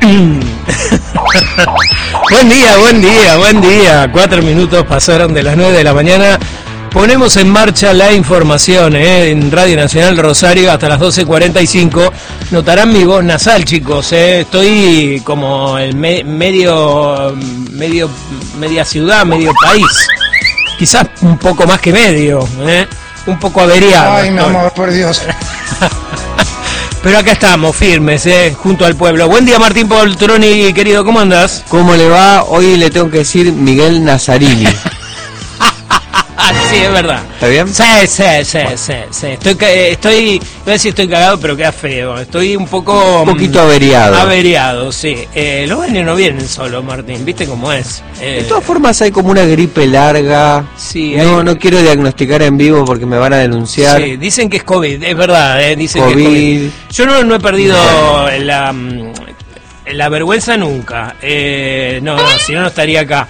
Buen día. 4 minutos pasaron de las 9 de la mañana. Ponemos en marcha la información en Radio Nacional Rosario hasta las 12:45. Notarán mi voz nasal, chicos. Estoy como el media ciudad, medio país. Quizás un poco más que medio, un poco averiado. Ay, mi amor, por Dios. Pero acá estamos, firmes, junto al pueblo. Buen día, Martín Poltroni, querido, ¿cómo andás? ¿Cómo le va? Hoy le tengo que decir Miguel Nazarini. Sí, es verdad. ¿Está bien? Sí. Iba a decir estoy cagado, pero queda feo. Estoy un poquito averiado. Averiado, sí. Los años no vienen solos, Martín, ¿viste cómo es? De todas formas hay como una gripe larga. Sí, no quiero diagnosticar en vivo porque me van a denunciar. Sí, dicen que es COVID, es verdad, dicen COVID. que es COVID. Yo no he perdido la vergüenza nunca. No, si no estaría acá.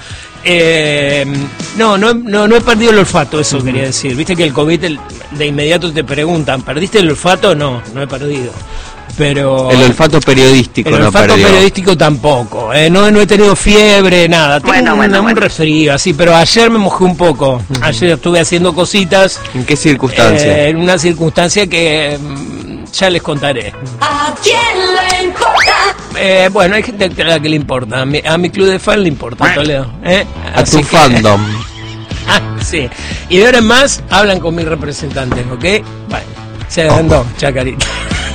No he perdido el olfato, eso quería decir. Viste que el COVID de inmediato te preguntan, ¿perdiste el olfato? No he perdido. Pero el olfato periodístico no perdió. El olfato periodístico tampoco. No he tenido fiebre, nada. Tengo un resfrío, así, pero ayer me mojé un poco. Ayer estuve haciendo cositas. ¿En qué circunstancia? En una circunstancia que ya les contaré. ¿A quién le importa? Bueno, hay gente a la que le importa. A mi club de fan le importa, Toledo. A tu fandom. Sí. Y de ahora en más hablan con mis representantes, ¿ok? Bueno, se andó, chacarita.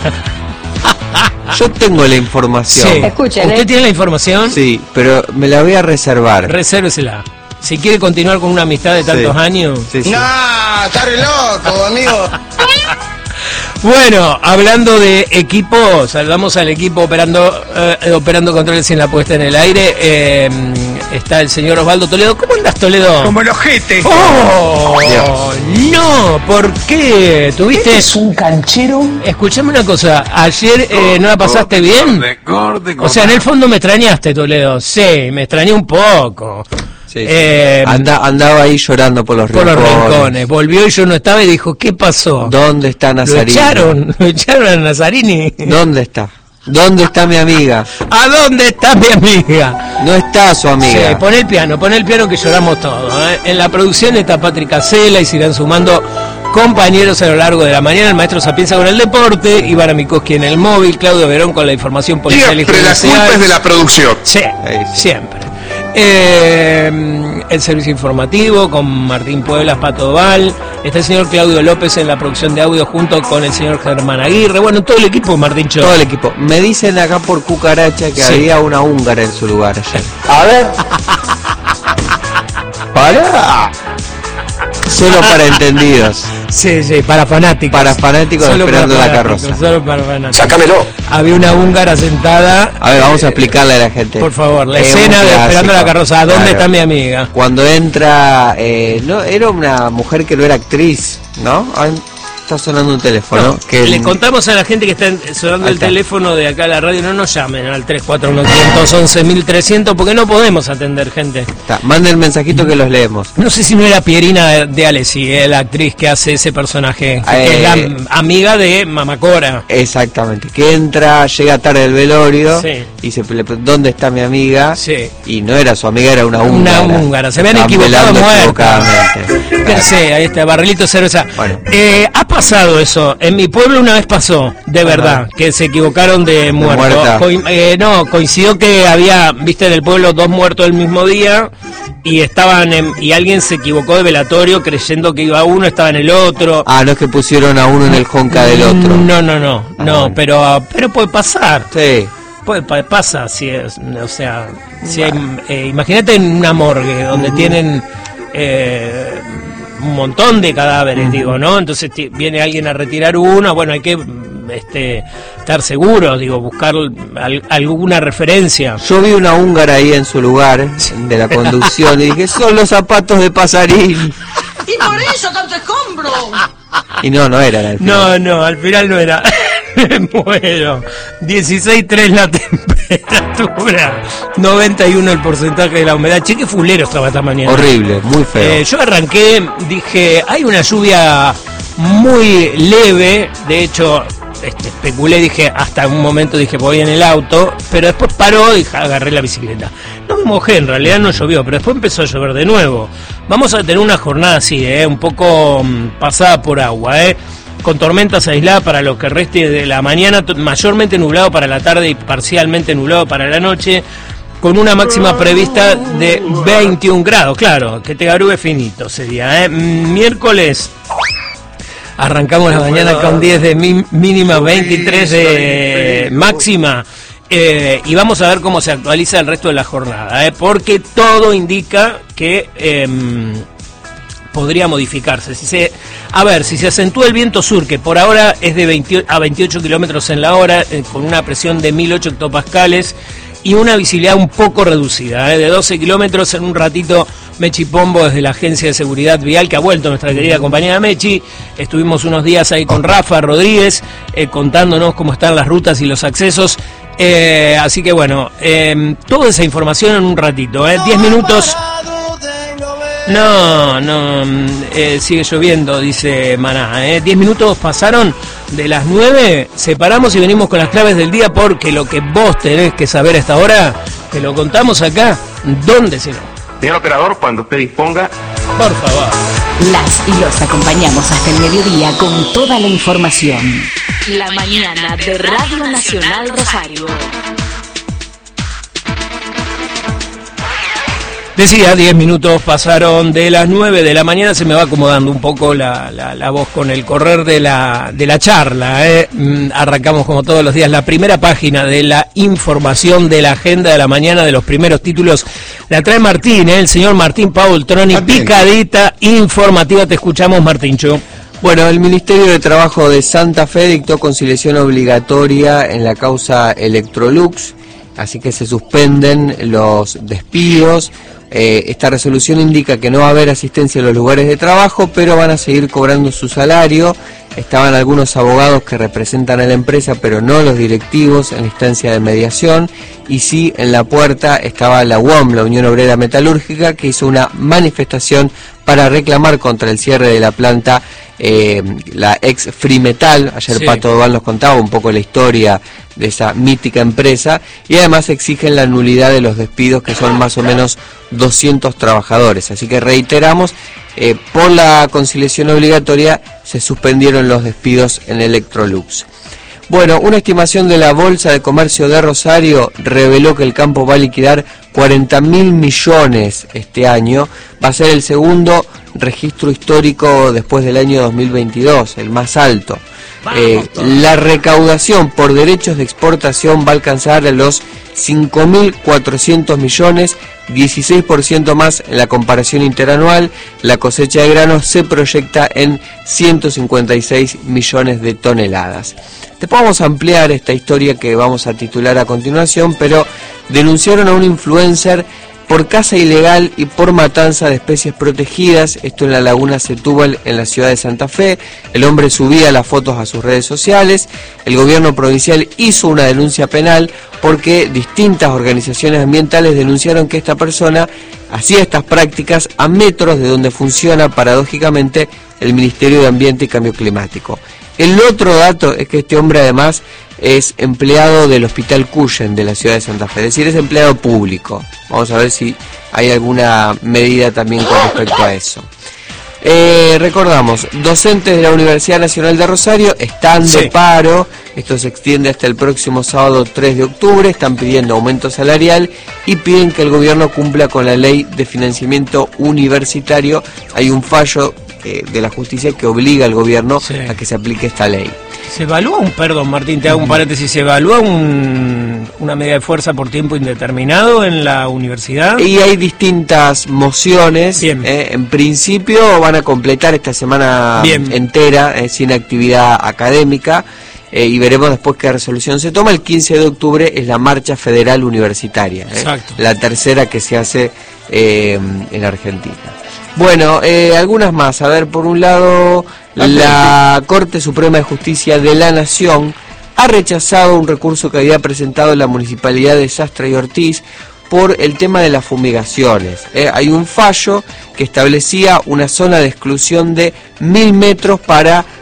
Yo tengo la información. Sí. Escuchen, ¿Usted tiene la información? Sí, pero me la voy a reservar. Resérvesela. Si quiere continuar con una amistad de tantos años. Sí. ¡No! ¡Está re loco, amigo! Bueno, hablando de equipo, saludamos al equipo operando controles en la puesta en el aire. Está el señor Osvaldo Toledo. ¿Cómo andas, Toledo? Como el ojete. ¡Oh! No, ¿por qué? ¿Tuviste? ¿Es un canchero? Escuchame una cosa, ayer ¿no la pasaste bien? O sea, en el fondo me extrañaste, Toledo. Sí, me extrañé un poco. Sí. Andaba ahí llorando por los rincones. Volvió y yo no estaba y dijo, ¿qué pasó? ¿Dónde está Nazarini? Lo echaron a Nazarini. ¿Dónde está? ¿Dónde está mi amiga? ¿A dónde está mi amiga? No está su amiga. Sí, pon el piano que lloramos todos. En la producción está Patrick Casella y se irán sumando compañeros a lo largo de la mañana. El maestro Sapienza con el deporte, Iván Mikoski en el móvil, Claudio Verón con la información policial y judicial. Siempre la culpa es de la producción. Sí, siempre. El servicio informativo con Martín Pueblas, Pato Doval. Está el señor Claudio López en la producción de audio junto con el señor Germán Aguirre. Bueno, todo el equipo, Martín Cho. Todo el equipo. Me dicen acá por cucaracha que había una húngara en su lugar ayer. A ver. ¡Para! Solo para entendidos. Sí, para fanáticos. Para fanáticos solo esperando la carroza. Solo para fanáticos. Sácamelo. Había una húngara sentada. A ver, vamos a explicarle a la gente. Por favor, la escena de esperando la carroza. ¿A dónde está mi amiga? Cuando entra, no, era una mujer que no era actriz, ¿no? Está sonando un teléfono. No, que le contamos a la gente que está sonando el teléfono de acá a la radio, no nos llamen al 341-511-1300 porque no podemos atender gente. Manden mensajito que los leemos. No sé si no era Pierina de Alessi, la actriz que hace ese personaje, que es la amiga de Mamacora. Exactamente, que entra, llega tarde del velorio y se le pregunta ¿dónde está mi amiga? Sí. Y no era su amiga, era una húngara. Una húngara, se habían equivocado muerta. Sí, ahí está, barrilito cerveza. Bueno. Ha pasado eso, en mi pueblo una vez pasó, de verdad, que se equivocaron de muerto. Coincidió que había, viste, en el pueblo 2 muertos el mismo día y y alguien se equivocó de velatorio creyendo que iba uno, estaba en el otro. No es que pusieron a uno en el jonca del otro. No, bueno. pero puede pasar. Sí. Pasa, si es, o sea, si hay, imagínate en una morgue donde tienen un montón de cadáveres, digo, ¿no? Entonces viene alguien a retirar uno, bueno, hay que estar seguro, digo, buscar alguna referencia. Yo vi una húngara ahí en su lugar de la conducción y dije, son los zapatos de Pasarín. Y por eso tanto escombro. Y no era al final. No, al final no era. Me muero. 16.3 la temperatura, 91 el porcentaje de la humedad. Che, qué fulero estaba esta mañana. Horrible, muy feo. Yo arranqué, dije, hay una lluvia muy leve, de hecho especulé, dije, hasta un momento dije voy en el auto, pero después paró y agarré la bicicleta. No me mojé, en realidad no llovió, pero después empezó a llover de nuevo. Vamos a tener una jornada así, un poco pasada por agua, con tormentas aisladas para lo que reste de la mañana, mayormente nublado para la tarde y parcialmente nublado para la noche, con una máxima prevista de 21 grados, claro, que te garube finito sería, miércoles arrancamos la mañana con 10 de mínima, 23 de máxima, y vamos a ver cómo se actualiza el resto de la jornada, porque todo indica que podría modificarse. Si se acentúa el viento sur, que por ahora es de 20 a 28 kilómetros en la hora, con una presión de 1008 hectopascales y una visibilidad un poco reducida, de 12 kilómetros. En un ratito Mechi Pombo desde la Agencia de Seguridad Vial, que ha vuelto nuestra querida compañera Mechi. Estuvimos unos días ahí con Rafa Rodríguez, contándonos cómo están las rutas y los accesos. Así que bueno, toda esa información en un ratito, 10 minutos. No, sigue lloviendo, dice Maná. 10 minutos pasaron de las 9, separamos y venimos con las claves del día, porque lo que vos tenés que saber a esta hora, te lo contamos acá, ¿dónde si no? Señor operador, cuando usted disponga. Por favor. Las y los acompañamos hasta el mediodía con toda la información. La mañana de Radio Nacional Rosario. Decía, 10 minutos pasaron de las 9 de la mañana, se me va acomodando un poco la voz con el correr de la charla. Arrancamos como todos los días la primera página de la información de la agenda de la mañana, de los primeros títulos. La trae Martín, el señor Martín Paul Troni, picadita informativa. Te escuchamos, Martíncho. Bueno, el Ministerio de Trabajo de Santa Fe dictó conciliación obligatoria en la causa Electrolux, así que se suspenden los despidos. Esta resolución indica que no va a haber asistencia a los lugares de trabajo, pero van a seguir cobrando su salario. Estaban algunos abogados que representan a la empresa, pero no los directivos, en la instancia de mediación. Y sí, en la puerta estaba la UOM, la Unión Obrera Metalúrgica, que hizo una manifestación para reclamar contra el cierre de la planta, la ex Frimetal. Ayer sí. Pato Doval nos contaba un poco la historia de esa mítica empresa, y además exigen la nulidad de los despidos, que son más o menos 200 trabajadores. Así que reiteramos, por la conciliación obligatoria se suspendieron los despidos en Electrolux. Bueno, una estimación de la Bolsa de Comercio de Rosario reveló que el campo va a liquidar 40.000 millones este año. Va a ser el segundo registro histórico después del año 2022, el más alto. La recaudación por derechos de exportación va a alcanzar los 5.400 millones, 16% más en la comparación interanual. La cosecha de granos se proyecta en 156 millones de toneladas. Después vamos a ampliar esta historia que vamos a titular a continuación, pero denunciaron a un influencer por caza ilegal y por matanza de especies protegidas, esto en la laguna Setúbal, en la ciudad de Santa Fe. El hombre subía las fotos a sus redes sociales. El gobierno provincial hizo una denuncia penal porque distintas organizaciones ambientales denunciaron que esta persona hacía estas prácticas a metros de donde funciona paradójicamente el Ministerio de Ambiente y Cambio Climático. El otro dato es que este hombre además es empleado del Hospital Cuyen de la ciudad de Santa Fe, es decir, es empleado público. Vamos a ver si hay alguna medida también con respecto a eso. Recordamos, docentes de la Universidad Nacional de Rosario están de paro. Esto se extiende hasta el próximo sábado 3 de octubre. Están pidiendo aumento salarial y piden que el gobierno cumpla con la ley de financiamiento universitario. Hay un fallo de la justicia que obliga al gobierno a que se aplique esta ley. ¿Se evalúa perdón Martín, te hago un paréntesis, ¿se evalúa una medida de fuerza por tiempo indeterminado en la universidad? Y hay distintas mociones. En principio van a completar esta semana entera sin actividad académica, y veremos después qué resolución se toma. El 15 de octubre es la marcha federal universitaria, la tercera que se hace en Argentina. Bueno, algunas más. A ver, por un lado, la Corte Suprema de Justicia de la Nación ha rechazado un recurso que había presentado la Municipalidad de Sastre y Ortiz por el tema de las fumigaciones. Hay un fallo que establecía una zona de exclusión de 1000 metros para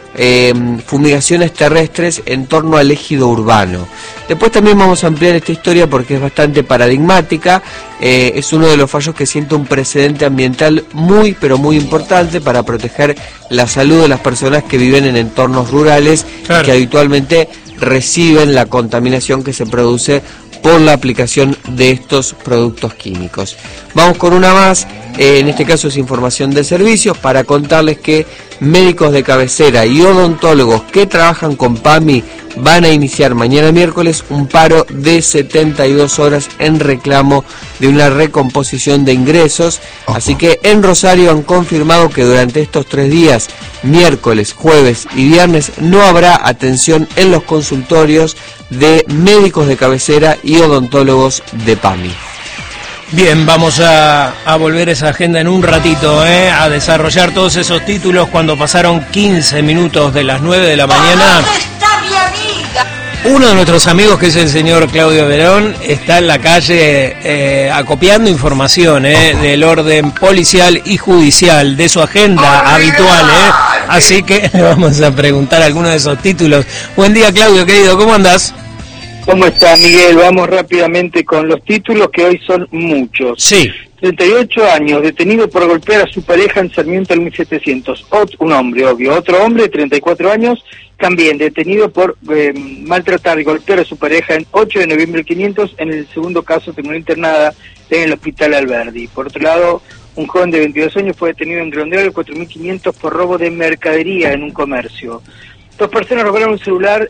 fumigaciones terrestres en torno al ejido urbano. Después también vamos a ampliar esta historia porque es bastante paradigmática. Es uno de los fallos que siente un precedente ambiental muy pero muy importante para proteger la salud de las personas que viven en entornos rurales, claro, que habitualmente reciben la contaminación que se produce por la aplicación de estos productos químicos. Vamos con una más, en este caso es información de servicios, para contarles que médicos de cabecera y odontólogos que trabajan con PAMI van a iniciar mañana miércoles un paro de 72 horas en reclamo de una recomposición de ingresos. Así que en Rosario han confirmado que durante estos 3 días, miércoles, jueves y viernes, no habrá atención en los consultorios de médicos de cabecera y odontólogos de PAMI. Bien, vamos a volver esa agenda en un ratito, a desarrollar todos esos títulos cuando pasaron 15 minutos de las 9 de la mañana. ¿Dónde está mi amiga? Uno de nuestros amigos, que es el señor Claudio Verón, está en la calle acopiando información del orden policial y judicial, de su agenda habitual. Así que le vamos a preguntar algunos de esos títulos. Buen día, Claudio, querido, ¿cómo andás? ¿Cómo está, Miguel? Vamos rápidamente con los títulos, que hoy son muchos. Sí. 38 años, detenido por golpear a su pareja en Sarmiento al 1700. Un hombre, obvio. Otro hombre, 34 años, también detenido por maltratar y golpear a su pareja en 8 de noviembre del 500. En el segundo caso terminó internada en el hospital Alberdi. Por otro lado, un joven de 22 años fue detenido en Redondela del 4500 por robo de mercadería en un comercio. 2 personas robaron un celular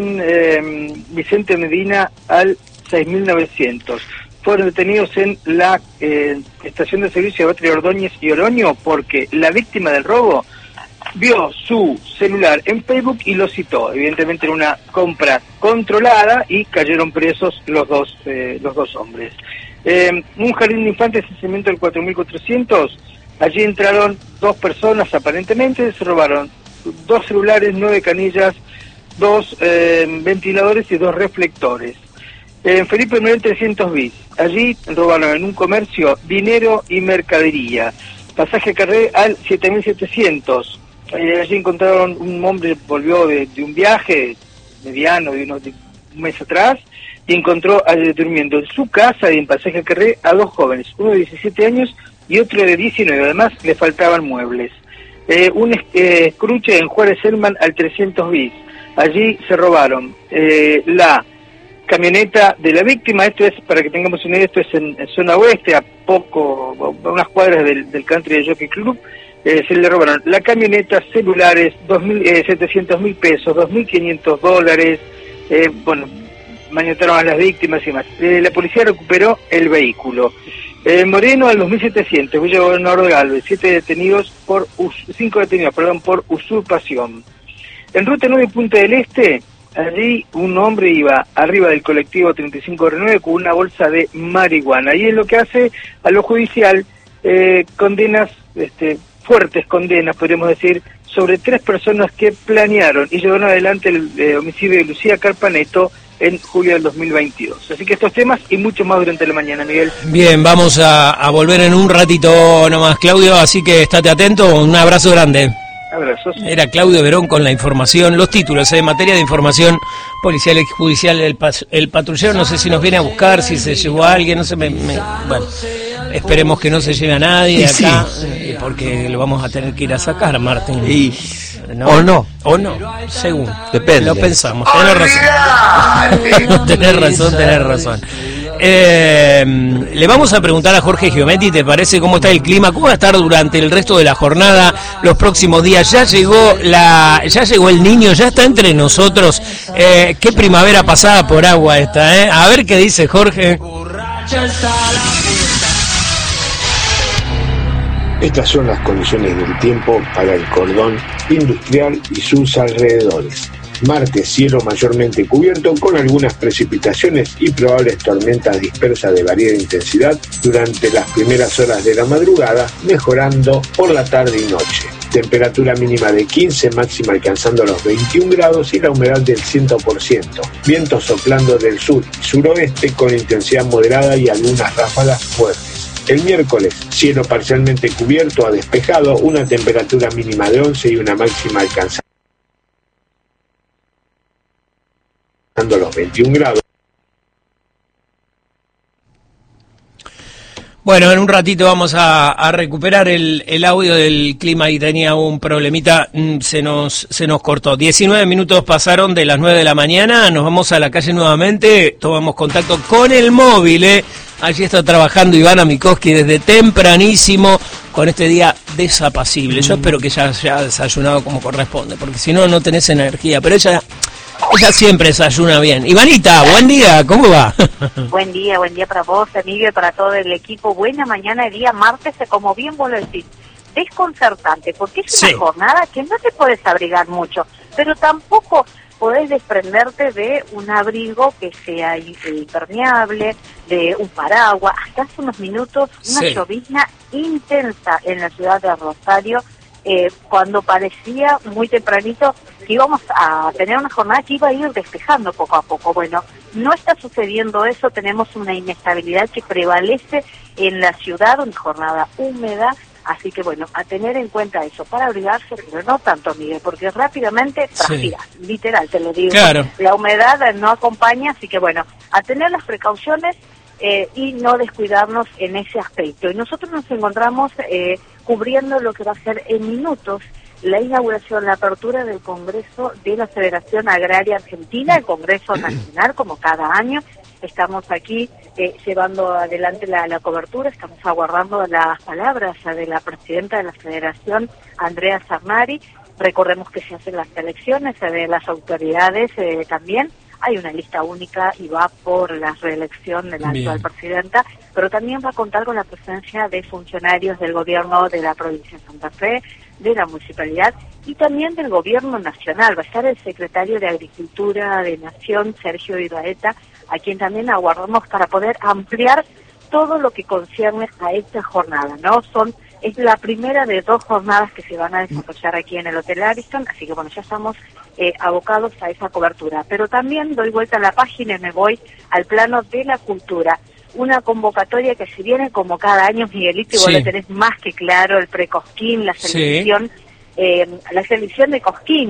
en Vicente Medina al 6900. Fueron detenidos en la estación de servicio de Batria Ordóñez y Oroño porque la víctima del robo vio su celular en Facebook y lo citó. Evidentemente en una compra controlada, y cayeron presos los dos hombres. Un jardín de infantes en Sarmiento del 4400. Allí entraron 2 personas aparentemente, se robaron 2 celulares, 9 canillas, 2 ventiladores y 2 reflectores. En Felipe Noel 300 bis, allí robaron en un comercio dinero y mercadería. Pasaje Carré al 7700, allí encontraron un hombre, volvió de un viaje mediano de un mes atrás, y encontró durmiendo en su casa y en Pasaje Carré a 2 jóvenes, uno de 17 años y otro de 19, además le faltaban muebles. Un escruche en Juárez Selman al 300 bis. Allí se robaron la camioneta de la víctima. Esto es, para que tengamos una idea, esto es en zona oeste, a unas cuadras del country de Jockey Club. Se le robaron la camioneta, celulares, 700.000 pesos, $2.500, maniataron a las víctimas y más. La policía recuperó el vehículo. Moreno al 2700, Villa Gobernador de Galvez, 5 detenidos por usurpación. En Ruta 9 Punta del Este, allí un hombre iba arriba del colectivo 35R9 con una bolsa de marihuana, y es lo que hace a lo judicial condenas, fuertes condenas, podríamos decir, sobre 3 personas que planearon y llevaron adelante el homicidio de Lucía Carpaneto en julio del 2022. Así que estos temas y mucho más durante la mañana, Miguel. Bien, vamos a volver en un ratito nomás, Claudio, así que estate atento. Un abrazo grande. Abrazos. Era Claudio Verón con la información, los títulos en materia de información policial y judicial. El patrullero, no sé si nos viene a buscar, si se llevó a alguien, no sé, bueno, esperemos que no se lleve a nadie acá, porque lo vamos a tener que ir a sacar, Martín. ¿No? O no, según. Depende. Lo pensamos, tenés razón. Le vamos a preguntar a Jorge Giometti, ¿te parece cómo está el clima? ¿Cómo va a estar durante el resto de la jornada, los próximos días? Ya llegó el niño, ya está entre nosotros. Qué primavera pasada por agua esta, A ver qué dice Jorge. Estas son las condiciones del tiempo para el cordón industrial y sus alrededores. Martes, cielo mayormente cubierto con algunas precipitaciones y probables tormentas dispersas de variada intensidad durante las primeras horas de la madrugada, mejorando por la tarde y noche. Temperatura mínima de 15, máxima alcanzando los 21 grados y la humedad del 100%. Vientos soplando del sur y suroeste con intensidad moderada y algunas ráfagas fuertes. El miércoles, cielo parcialmente cubierto a despejado, una temperatura mínima de 11 y una máxima alcanzada 21 grados. Bueno, en un ratito vamos a recuperar el audio del clima y tenía un problemita, se nos cortó. 19 minutos pasaron de las 9 de la mañana, nos vamos a la calle nuevamente, tomamos contacto con el móvil, Allí está trabajando Ivana Mikoski desde tempranísimo con este día desapacible. Yo espero que ya haya desayunado como corresponde, porque si no, no tenés energía, pero ella siempre desayuna bien. Ivanita, buen día, ¿cómo va? Buen día para vos, Emilio, y para todo el equipo. Buena mañana, el día martes, como bien vos lo decís, desconcertante, porque es una jornada que no te puedes abrigar mucho, pero tampoco podés desprenderte de un abrigo que sea impermeable, de un paraguas. Hasta hace unos minutos, una llovizna intensa en la ciudad de Rosario, cuando parecía muy tempranito que íbamos a tener una jornada que iba a ir despejando poco a poco. Bueno, no está sucediendo eso, tenemos una inestabilidad que prevalece en la ciudad, una jornada húmeda, así que bueno, a tener en cuenta eso, para abrigarse, pero no tanto, Miguel, porque rápidamente transpiras, literal, te lo digo. Claro. La humedad no acompaña, así que bueno, a tener las precauciones y no descuidarnos en ese aspecto. Y nosotros nos encontramos cubriendo lo que va a ser en minutos la inauguración, la apertura del Congreso de la Federación Agraria Argentina, el Congreso Nacional, como cada año. Estamos aquí llevando adelante la cobertura, estamos aguardando las palabras de la presidenta de la Federación, Andrea Sarnari. Recordemos que se hacen las elecciones de las autoridades también. Hay una lista única y va por la reelección de la actual presidenta, pero también va a contar con la presencia de funcionarios del gobierno de la provincia de Santa Fe, de la municipalidad y también del gobierno nacional. Va a estar el secretario de Agricultura de Nación, Sergio Ibaeta, a quien también aguardamos para poder ampliar todo lo que concierne a esta jornada, ¿no? Es la primera de 2 jornadas que se van a desarrollar aquí en el Hotel Ariston, así que bueno, ya estamos abocados a esa cobertura. Pero también doy vuelta a la página y me voy al plano de la cultura. Una convocatoria que si viene como cada año, Miguelito, y vos lo tenés más que claro, el pre-Cosquín, la selección, la selección de Cosquín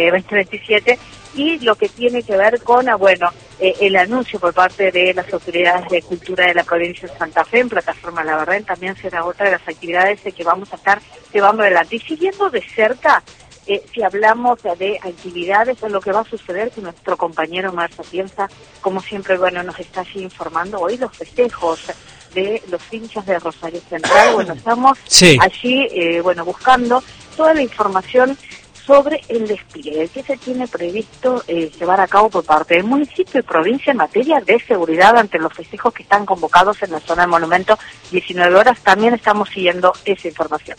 2027, y lo que tiene que ver con, el anuncio por parte de las autoridades de cultura de la provincia de Santa Fe en Plataforma Labarren, también será otra de las actividades que vamos a estar llevando adelante. Y siguiendo de cerca, si hablamos de actividades, o lo que va a suceder, que nuestro compañero Marza Piensa, como siempre, nos está así informando hoy los festejos de los hinchas de Rosario Central. Estamos allí, buscando toda la información sobre el despliegue que se tiene previsto llevar a cabo por parte del municipio y provincia en materia de seguridad ante los festejos que están convocados en la zona del monumento, 19 horas. También estamos siguiendo esa información.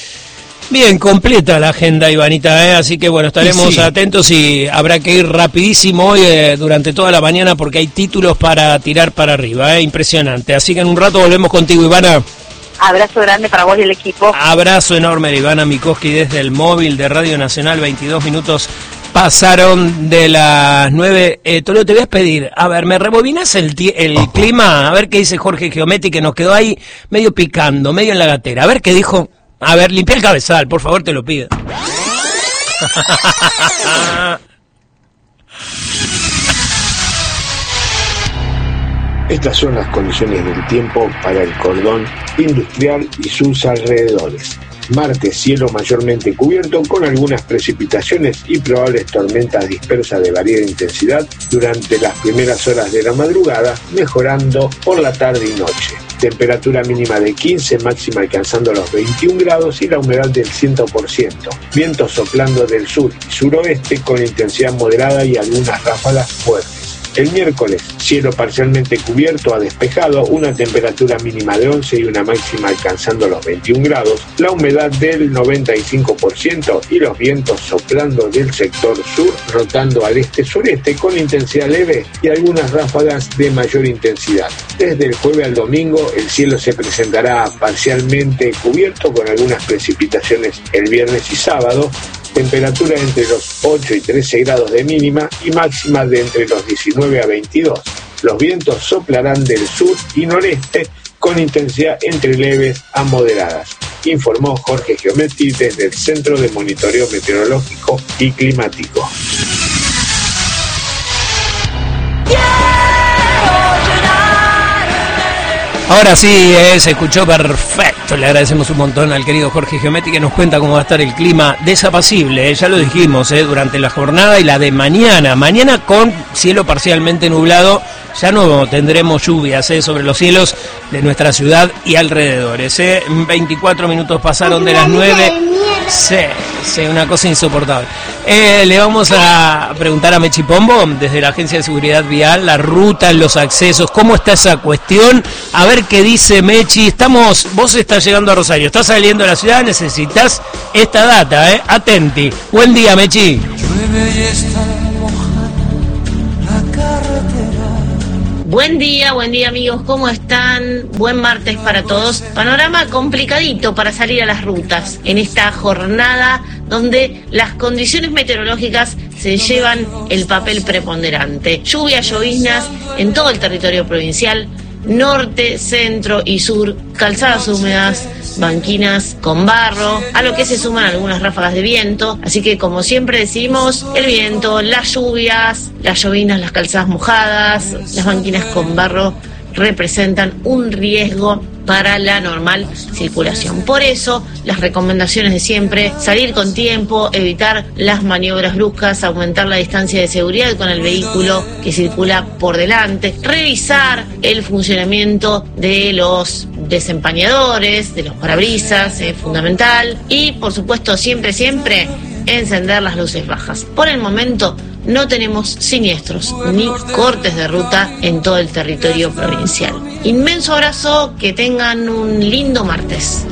Bien, completa la agenda, Ivanita, así que estaremos atentos y habrá que ir rapidísimo hoy durante toda la mañana porque hay títulos para tirar para arriba, impresionante. Así que en un rato volvemos contigo, Ivana. Abrazo grande para vos y el equipo. Abrazo enorme de Ivana Mikoski desde el móvil de Radio Nacional. 22 minutos pasaron de las 9. Toledo, te voy a pedir, a ver, ¿me rebobinas el clima? A ver qué dice Jorge Geometti, que nos quedó ahí medio picando, medio en la gatera. A ver qué dijo. A ver, limpia el cabezal, por favor, te lo pido. Estas son las condiciones del tiempo para el cordón industrial y sus alrededores. Martes, cielo mayormente cubierto con algunas precipitaciones y probables tormentas dispersas de variada intensidad durante las primeras horas de la madrugada, mejorando por la tarde y noche. Temperatura mínima de 15, máxima alcanzando los 21 grados y la humedad del 100%. Vientos soplando del sur y suroeste con intensidad moderada y algunas ráfagas fuertes. El miércoles, cielo parcialmente cubierto a despejado, una temperatura mínima de 11 y una máxima alcanzando los 21 grados, la humedad del 95% y los vientos soplando del sector sur, rotando al este-sureste con intensidad leve y algunas ráfagas de mayor intensidad. Desde el jueves al domingo, el cielo se presentará parcialmente cubierto con algunas precipitaciones el viernes y sábado, temperatura entre los 8 y 13 grados de mínima y máxima de entre los 19 a 22. Los vientos soplarán del sur y noreste con intensidad entre leves a moderadas, informó Jorge Geometti desde el Centro de Monitoreo Meteorológico y Climático. Ahora sí, se escuchó perfecto. Le agradecemos un montón al querido Jorge Geometti que nos cuenta cómo va a estar el clima desapacible. Ya lo dijimos, durante la jornada y la de mañana. Mañana con cielo parcialmente nublado. Ya no tendremos lluvias sobre los cielos de nuestra ciudad y alrededores. 24 minutos pasaron de las 9. Sí, una cosa insoportable. Le vamos a preguntar a Mechi Pombo, desde la Agencia de Seguridad Vial, la ruta, los accesos, cómo está esa cuestión. A ver qué dice Mechi. Vos estás llegando a Rosario, estás saliendo de la ciudad, necesitas esta data, atenti. Buen día, Mechi. Llueve y está mojada la carretera. Buen día amigos, ¿cómo están? Buen martes para todos. Panorama complicadito para salir a las rutas en esta jornada donde las condiciones meteorológicas se llevan el papel preponderante. Lluvias, lloviznas en todo el territorio provincial, norte, centro y sur, calzadas húmedas, banquinas con barro, a lo que se suman algunas ráfagas de viento. Así que, como siempre decimos, el viento, las lluvias, las lloviznas, las calzadas mojadas, las banquinas con barro representan un riesgo para la normal circulación. Por eso, las recomendaciones de siempre: salir con tiempo, evitar las maniobras bruscas, aumentar la distancia de seguridad con el vehículo que circula por delante, revisar el funcionamiento de los desempañadores, de los parabrisas, es fundamental, y por supuesto siempre encender las luces bajas. Por el momento no tenemos siniestros ni cortes de ruta en todo el territorio provincial. Inmenso abrazo, que tengan un lindo martes.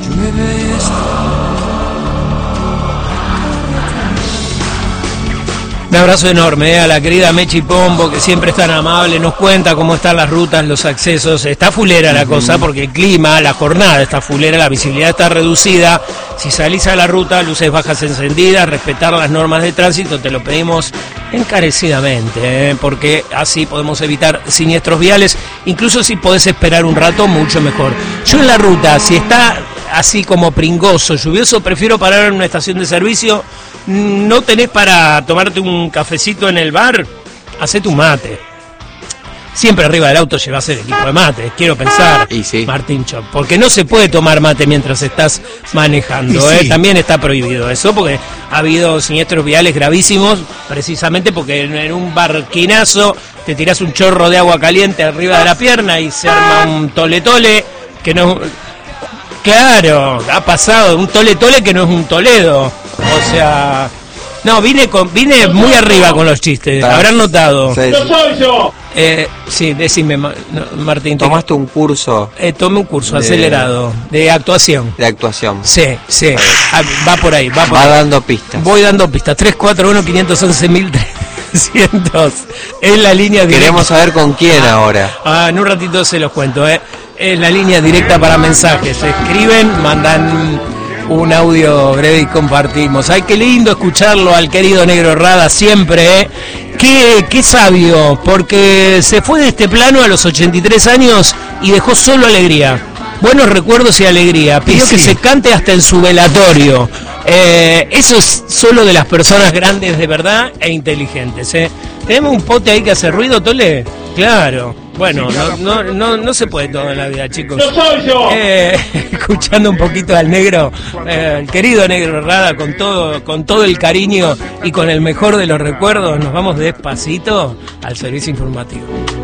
Un abrazo enorme a la querida Mechi Pombo, que siempre es tan amable, nos cuenta cómo están las rutas, los accesos. Está fulera la cosa, porque el clima, la jornada está fulera, la visibilidad está reducida. Si salís a la ruta, luces bajas encendidas, respetar las normas de tránsito, te lo pedimos encarecidamente, porque así podemos evitar siniestros viales. Incluso si podés esperar un rato, mucho mejor. Yo en la ruta, si está así como pringoso, lluvioso, prefiero parar en una estación de servicio. ¿No tenés para tomarte un cafecito en el bar? Hacé tu mate. Siempre arriba del auto llevas el equipo de mate, quiero pensar, sí. Martín Chop, porque no se puede tomar mate mientras estás manejando, sí. También está prohibido eso, porque ha habido siniestros viales gravísimos, precisamente porque en un barquinazo te tirás un chorro de agua caliente arriba de la pierna y se arma un tole-tole que no... Claro, ha pasado, un tole-tole que no es un Toledo, o sea... No, vine muy arriba con los chistes, habrán notado. Sí. ¡No soy yo! Sí, decime, Martín. ¿Tomaste un curso? Tomé un curso acelerado de actuación. De actuación. Sí. Va por ahí. Va dando pistas. Voy dando pistas. 341-511-1300. Es la línea directa. Queremos saber con quién ahora. En un ratito se los cuento. Es la línea directa para mensajes. Se escriben, mandan un audio breve y compartimos. Ay, qué lindo escucharlo al querido Negro Rada siempre, Qué sabio, porque se fue de este plano a los 83 años y dejó solo alegría. Buenos recuerdos y alegría. Pidió que se cante hasta en su velatorio. Eso es solo de las personas grandes de verdad e inteligentes. ¿Tenemos un pote ahí que hace ruido, Tole? Claro. Bueno, no se puede todo en la vida, chicos. ¡No soy yo! Escuchando un poquito al negro, el querido Negro Rada, con todo el cariño y con el mejor de los recuerdos, nos vamos despacito al servicio informativo.